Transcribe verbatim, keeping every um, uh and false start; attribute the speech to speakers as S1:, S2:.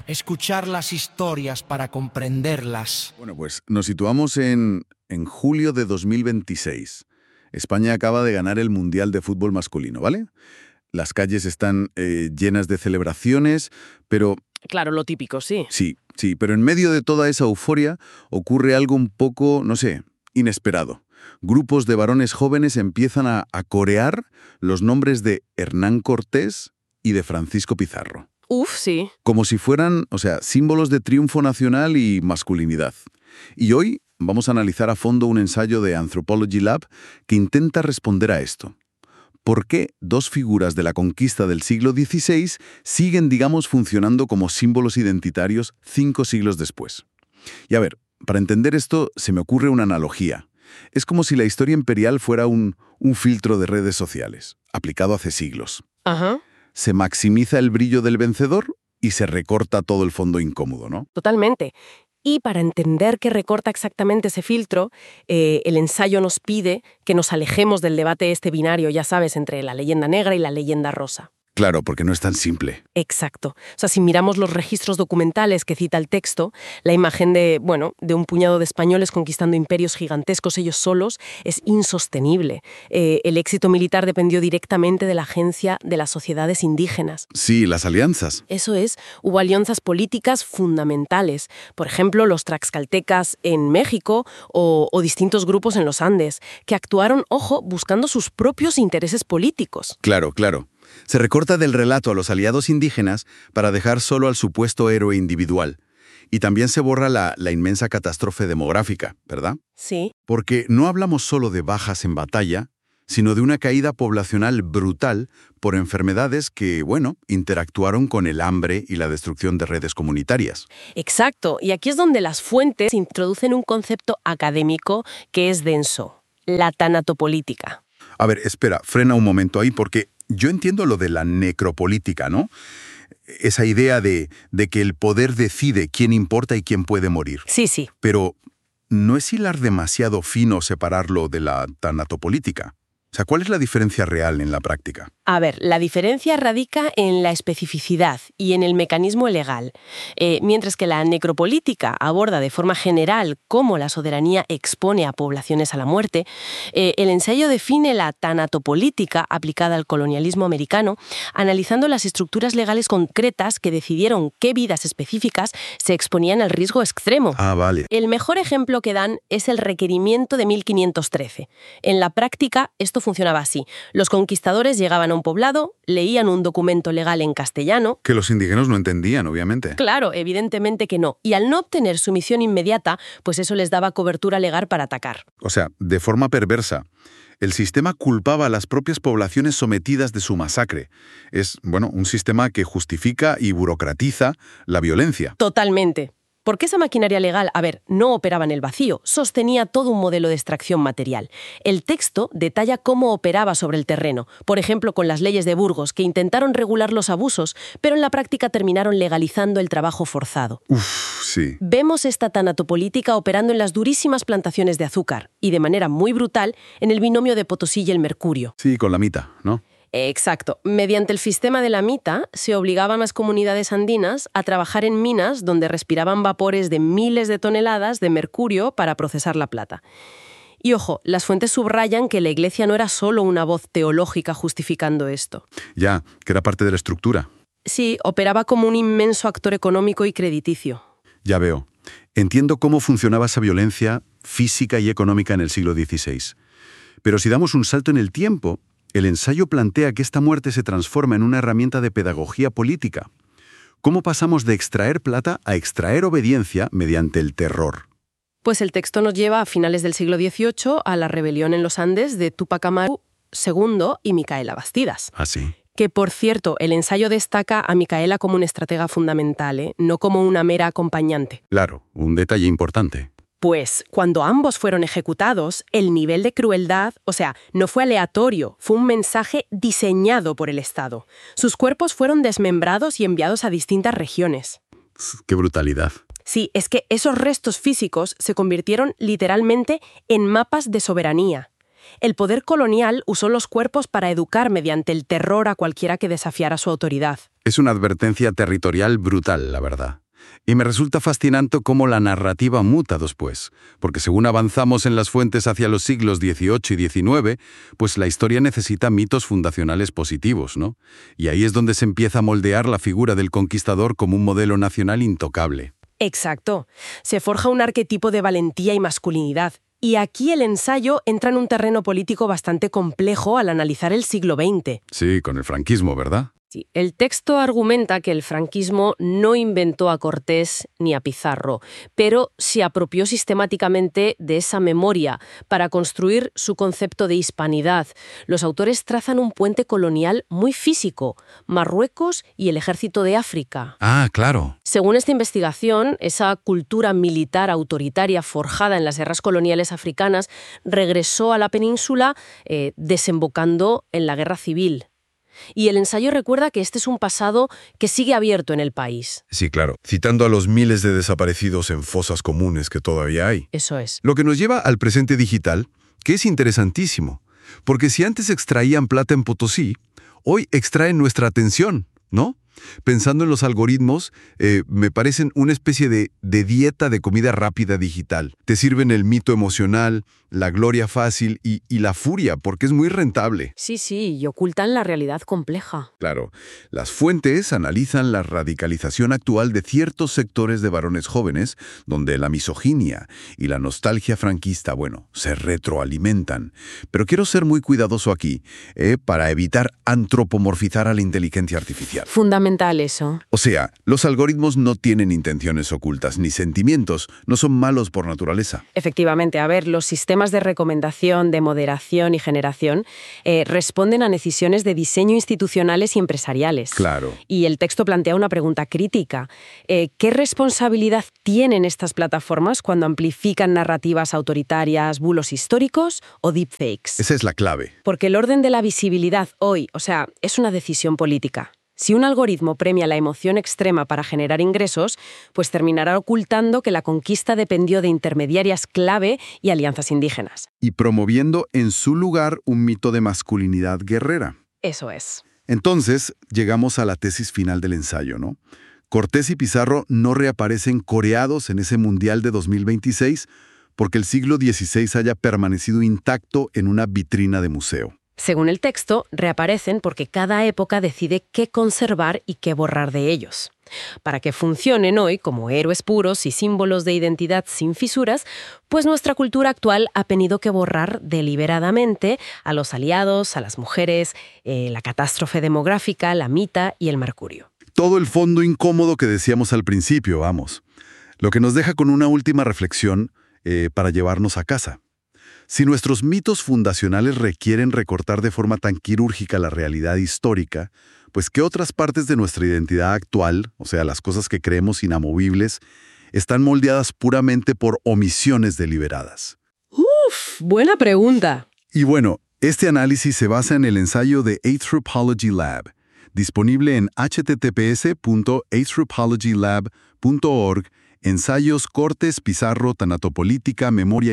S1: escuchar las historias para comprenderlas.
S2: Bueno, pues nos situamos en, en julio de dos mil veintiséis. España acaba de ganar el Mundial de Fútbol Masculino, ¿vale? Las calles están eh, llenas de celebraciones, pero...
S3: Claro, lo típico, sí.
S2: Sí, sí, pero en medio de toda esa euforia ocurre algo un poco, no sé, inesperado. Grupos de varones jóvenes empiezan a, a corear los nombres de Hernán Cortés y de Francisco Pizarro.
S3: Uf, sí.
S2: Como si fueran, o sea, símbolos de triunfo nacional y masculinidad. Y hoy vamos a analizar a fondo un ensayo de Anthropology Lab que intenta responder a esto. ¿Por qué dos figuras de la conquista del siglo dieciséis siguen, digamos, funcionando como símbolos identitarios cinco siglos después? Y a ver, para entender esto se me ocurre una analogía. Es como si la historia imperial fuera un, un filtro de redes sociales, aplicado hace siglos.
S3: Ajá.
S2: Se maximiza el brillo del vencedor y se recorta todo el fondo incómodo, ¿no?
S3: Totalmente. Y para entender qué recorta exactamente ese filtro, eh, el ensayo nos pide que nos alejemos del debate este binario, ya sabes, entre la leyenda negra y la leyenda rosa.
S2: Claro, porque no es tan simple.
S3: Exacto. O sea, si miramos los registros documentales que cita el texto, la imagen de, bueno, de un puñado de españoles conquistando imperios gigantescos ellos solos es insostenible. Eh, el éxito militar dependió directamente de la agencia de las sociedades indígenas.
S2: Sí, las alianzas.
S3: Eso es, hubo alianzas políticas fundamentales. Por ejemplo, los tlaxcaltecas en México o, o distintos grupos en los Andes, que actuaron, ojo, buscando sus propios intereses políticos.
S2: Claro, claro. Se recorta del relato a los aliados indígenas para dejar solo al supuesto héroe individual. Y también se borra la, la inmensa catástrofe demográfica, ¿verdad?
S3: Sí.
S2: Porque no hablamos solo de bajas en batalla, sino de una caída poblacional brutal por enfermedades que, bueno, interactuaron con el hambre y la destrucción de redes comunitarias.
S3: Exacto. Y aquí es donde las fuentes introducen un concepto académico que es denso, la tanatopolítica.
S2: A ver, espera, frena un momento ahí porque... Yo entiendo lo de la necropolítica, ¿no? Esa idea de, de que el poder decide quién importa y quién puede morir.
S3: Sí, sí.
S2: Pero ¿no es hilar demasiado fino separarlo de la tanatopolítica? O sea, ¿cuál es la diferencia real en la práctica?
S3: A ver, la diferencia radica en la especificidad y en el mecanismo legal. Eh, mientras que la necropolítica aborda de forma general cómo la soberanía expone a poblaciones a la muerte, eh, el ensayo define la tanatopolítica aplicada al colonialismo americano, analizando las estructuras legales concretas que decidieron qué vidas específicas se exponían al riesgo extremo.
S2: Ah, vale.
S3: El mejor ejemplo que dan es el requerimiento de mil quinientos trece. En la práctica, esto funcionaba así. Los conquistadores llegaban a un poblado, leían un documento legal en castellano.
S2: Que los indígenas no entendían, obviamente.
S3: Claro, evidentemente que no. Y al no obtener sumisión inmediata, pues eso les daba cobertura legal para atacar.
S2: O sea, de forma perversa. El sistema culpaba a las propias poblaciones sometidas de su masacre. Es, bueno, un sistema que justifica y burocratiza la violencia.
S3: Totalmente. Porque esa maquinaria legal, a ver, no operaba en el vacío, sostenía todo un modelo de extracción material. El texto detalla cómo operaba sobre el terreno, por ejemplo con las leyes de Burgos, que intentaron regular los abusos, pero en la práctica terminaron legalizando el trabajo forzado.
S2: Uf, sí.
S3: Vemos esta tanatopolítica operando en las durísimas plantaciones de azúcar, y de manera muy brutal en el binomio de Potosí y el mercurio.
S2: Sí, con la mita, ¿no?
S3: Exacto. Mediante el sistema de la mita, se obligaban a las comunidades andinas a trabajar en minas donde respiraban vapores de miles de toneladas de mercurio para procesar la plata. Y ojo, las fuentes subrayan que la Iglesia no era solo una voz teológica justificando esto.
S2: Ya, que era parte de la estructura.
S3: Sí, operaba como un inmenso actor económico y crediticio.
S2: Ya veo. Entiendo cómo funcionaba esa violencia física y económica en el siglo dieciséis. Pero si damos un salto en el tiempo, el ensayo plantea que esta muerte se transforma en una herramienta de pedagogía política. ¿Cómo pasamos de extraer plata a extraer obediencia mediante el terror?
S3: Pues el texto nos lleva a finales del siglo dieciocho a la rebelión en los Andes de Túpac Amaru segundo y Micaela Bastidas.
S2: Ah, sí.
S3: Que, por cierto, el ensayo destaca a Micaela como una estratega fundamental, ¿eh? No como una mera acompañante.
S2: Claro, un detalle importante.
S3: Pues, cuando ambos fueron ejecutados, el nivel de crueldad, o sea, no fue aleatorio, fue un mensaje diseñado por el Estado. Sus cuerpos fueron desmembrados y enviados a distintas regiones.
S2: ¡Qué brutalidad!
S3: Sí, es que esos restos físicos se convirtieron literalmente en mapas de soberanía. El poder colonial usó los cuerpos para educar mediante el terror a cualquiera que desafiara su autoridad.
S2: Es una advertencia territorial brutal, la verdad. Y me resulta fascinante cómo la narrativa muta después, porque según avanzamos en las fuentes hacia los siglos dieciocho y diecinueve, pues la historia necesita mitos fundacionales positivos, ¿no? Y ahí es donde se empieza a moldear la figura del conquistador como un modelo nacional intocable.
S3: Exacto. Se forja un arquetipo de valentía y masculinidad. Y aquí el ensayo entra en un terreno político bastante complejo al analizar el siglo veinte.
S2: Sí, con el franquismo, ¿verdad?
S3: Sí, el texto argumenta que el franquismo no inventó a Cortés ni a Pizarro, pero se apropió sistemáticamente de esa memoria para construir su concepto de hispanidad. Los autores trazan un puente colonial muy físico, Marruecos y el ejército de África.
S2: Ah, claro.
S3: Según esta investigación, esa cultura militar autoritaria forjada en las guerras coloniales africanas regresó a la península eh, desembocando en la guerra civil. Y el ensayo recuerda que este es un pasado que sigue abierto en el país.
S4: Sí, claro, citando a los miles de desaparecidos en fosas comunes que todavía hay.
S3: Eso es.
S4: Lo que nos lleva al presente digital, que es interesantísimo, porque si antes extraían plata en Potosí, hoy extraen nuestra atención, ¿no? Pensando en los algoritmos, eh, me parecen una especie de, de dieta de comida rápida digital. Te sirven el mito emocional, la gloria fácil y, y la furia, porque es muy rentable.
S3: Sí, sí, y ocultan la realidad compleja.
S2: Claro, las fuentes analizan la radicalización actual de ciertos sectores de varones jóvenes, donde la misoginia y la nostalgia franquista, bueno, se retroalimentan. Pero quiero ser muy cuidadoso aquí, eh, para evitar antropomorfizar a la inteligencia artificial.
S3: Fundamental eso.
S2: O sea, los algoritmos no tienen intenciones ocultas ni sentimientos, no son malos por naturaleza.
S3: Efectivamente, a ver, los sistemas de recomendación, de moderación y generación eh, responden a decisiones de diseño institucionales y empresariales.
S2: Claro.
S3: Y el texto plantea una pregunta crítica. Eh, ¿Qué responsabilidad tienen estas plataformas cuando amplifican narrativas autoritarias, bulos históricos o deepfakes?
S2: Esa es la clave.
S3: Porque el orden de la visibilidad hoy, o sea, es una decisión política. Si un algoritmo premia la emoción extrema para generar ingresos, pues terminará ocultando que la conquista dependió de intermediarias clave y alianzas indígenas.
S2: Y promoviendo en su lugar un mito de masculinidad guerrera.
S3: Eso es.
S2: Entonces, llegamos a la tesis final del ensayo, ¿no? Cortés y Pizarro no reaparecen coreados en ese Mundial de dos mil veintiséis porque el siglo dieciséis haya permanecido intacto en una vitrina de museo.
S3: Según el texto, reaparecen porque cada época decide qué conservar y qué borrar de ellos. Para que funcionen hoy como héroes puros y símbolos de identidad sin fisuras, pues nuestra cultura actual ha tenido que borrar deliberadamente a los aliados, a las mujeres, eh, la catástrofe demográfica, la mita y el mercurio.
S2: Todo el fondo incómodo que decíamos al principio, vamos. Lo que nos deja con una última reflexión eh, para llevarnos a casa. Si nuestros mitos fundacionales requieren recortar de forma tan quirúrgica la realidad histórica, pues ¿qué otras partes de nuestra identidad actual, o sea, las cosas que creemos inamovibles, están moldeadas puramente por omisiones deliberadas?
S3: ¡Uf! Buena pregunta.
S2: Y bueno, este análisis se basa en el ensayo de Anthropology Lab, disponible en h t t p s punto anthropology lab punto org, ensayos, Cortés, Pizarro, tanatopolítica, memoria